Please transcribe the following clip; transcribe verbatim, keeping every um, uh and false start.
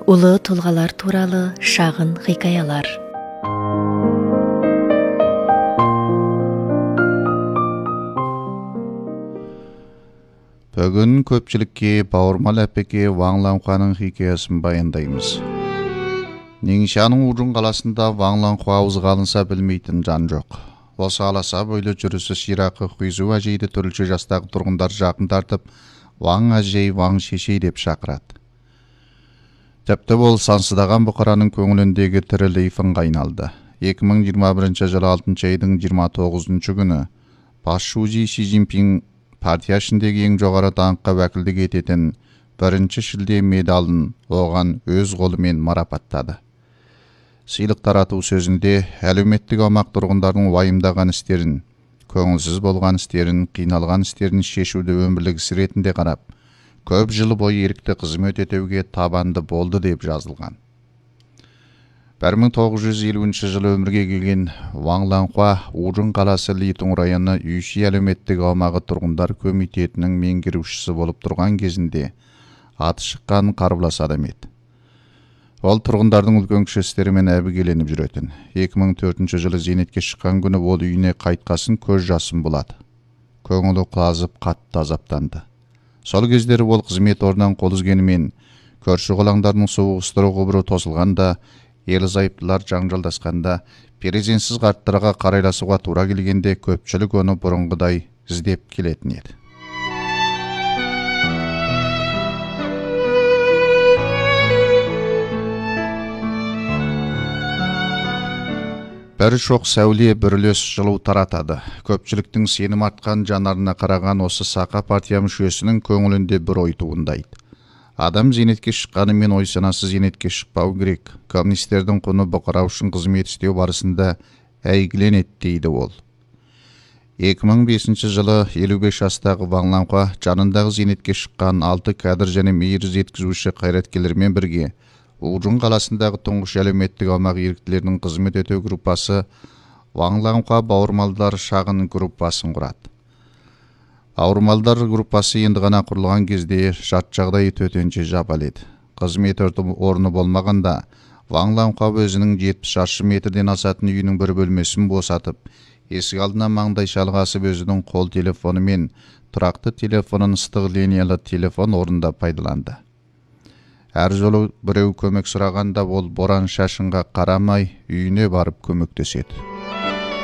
Улы тұлғалар туралы шағын хикаялар. Бүгін көпчілікке бауырмал әпеке Ваңланхуаның хикаясын баяндаймыз. Неңшаның Ужун қаласында Ваңланхуа ауызға алынса білмейтін жан жоқ. Осы аласа бойлы жүрісі ширақы Хуизу әжейді түрлі жастағы тұрғындар жақын тартып, Ваң әжей, Ваң шешей деп шақырады. Тіпті ол сансыздаған бұқараның көңіліндегі тірі лифынға айналды. екі мың жиырма бірінші жылы алтыншы айдың жиырма тоғызыншы күні Басшужи Си Цзиньпин партия ішіндегі ең жоғары даңққа уәкілдік ететін бірінші шілде медалын оған өз қолымен марапаттады. Сыйлық тарату сөзінде әлеуметтік аумақ тұрғындардың уайымдаған істерін, көңілсіз болған істерін, қиналған істерін шешуді өмірлік іс ретінде қарап, көп жыл бойы ерікті қызмет етуге табанды болды деп жазылған. бір мың тоғыз жүз елуінші жылы өмірге келген Ваңланхуа Ужун қаласы Литун районы Юйши әлеуметтік аумағы тұрғындар комитетінің меңгерушісі болып тұрған кезінде аты шыққан қарбылас адам еді. Ол тұрғындардың үлкен кіші істерімен әбігерленіп жүретін. екі мың төртінші жылы зейнетке шыққан күні ол үйіне қайтқасын көз жасын болады. Көңілі қазып қатты азаптанды. Сол кездері ол қызмет орнынан қол үзгенімен көрші қолаңдардың соғыстыру құбыры тосылғанда, ел зайыптылар жаңжалдасқанда, перзентсіз қарттарға қарайласуға тура келгенде көпшілік оны бұрынғыдай іздеп келетін еді. Бір шоқ сәуле бір үлес жылу таратады. Көпшіліктің сенім артқан жанарына қараған осы сақа партия мүшесінің көңілінде бір ой туындайды. Адам зейнетке шыққанымен ой санасы зейнетке шықпау керек. Коммунистердің құны бұқара үшін қызмет істеу барысында әйгіленеді дейді ол. екі мың бесінші жылы елу бес жастағы Ваңланхуа жанындағы зейнетке шыққан алты кадр және мейір жеткізуші қайраткерлермен бірге Ужун қаласындағы тұңғыш әлеуметтік аумақ еріктілерінің қызмет ету группасы Ваңланхуа бауырмалдар шағын группасын құрады. Бауырмалдар группасы енді ғана құрылған кезде жат жағдай төтенше жабал еді. Қызмет орны болмағанда Ваңланхуа өзінің жетпіс шаршы метрден асатын үйінің бір бөлмесін босатып, есік алдына маңдай шалғасып өзінің қол телефоны мен тұрақты телефонын ыстық линиялы телефон орнында пайдаланды. Әр жолы біреу көмек сұрағанда ол боран шашынға қарамай үйіне барып көмектеседі.